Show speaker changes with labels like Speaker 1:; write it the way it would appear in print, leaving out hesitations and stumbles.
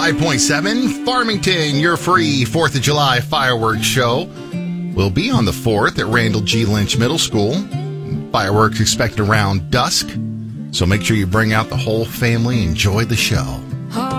Speaker 1: 105.7 Farmington, your free 4th of July fireworks show will be on the 4th at Randall G. Lynch Middle School. Fireworks expected around dusk, so make sure you bring out the whole family and enjoy the show.